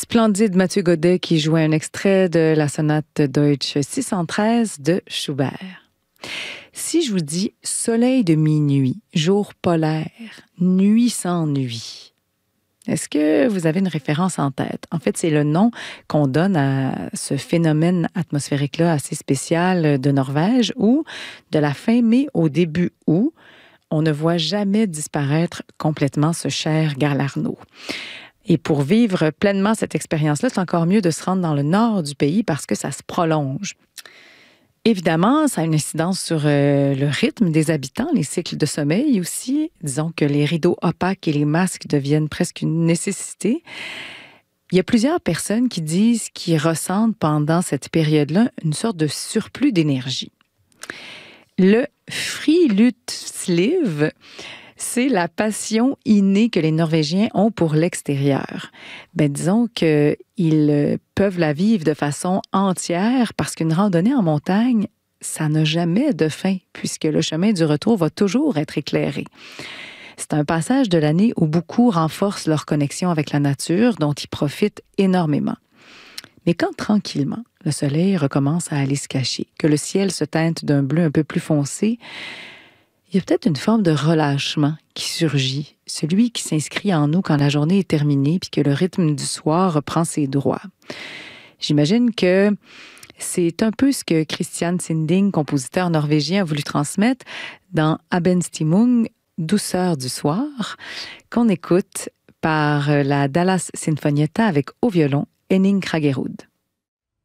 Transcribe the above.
Splendide Mathieu Godet qui jouait un extrait de la sonate Deutsch 613 de Schubert. Si je vous dis soleil de minuit, jour polaire, nuit sans nuit, est-ce que vous avez une référence en tête? En fait, c'est le nom qu'on donne à ce phénomène atmosphérique-là assez spécial de Norvège où, de la fin mai au début août, on ne voit jamais disparaître complètement ce cher Galarno. Et pour vivre pleinement cette expérience-là, c'est encore mieux de se rendre dans le nord du pays parce que ça se prolonge. Évidemment, ça a une incidence sur le rythme des habitants, les cycles de sommeil aussi. Disons que les rideaux opaques et les masques deviennent presque une nécessité. Il y a plusieurs personnes qui disent qu'ils ressentent pendant cette période-là une sorte de surplus d'énergie. Le friluftsliv, c'est la passion innée que les Norvégiens ont pour l'extérieur. Disons qu'ils peuvent la vivre de façon entière parce qu'une randonnée en montagne, ça n'a jamais de fin puisque le chemin du retour va toujours être éclairé. C'est un passage de l'année où beaucoup renforcent leur connexion avec la nature, dont ils profitent énormément. Mais quand tranquillement, le soleil recommence à aller se cacher, que le ciel se teinte d'un bleu un peu plus foncé, il y a peut-être une forme de relâchement qui surgit, celui qui s'inscrit en nous quand la journée est terminée puis que le rythme du soir reprend ses droits. J'imagine que c'est un peu ce que Christian Sinding, compositeur norvégien, a voulu transmettre dans Abendstimung, douceur du soir, qu'on écoute par la Dallas Sinfonietta avec au violon Henning Kragerud.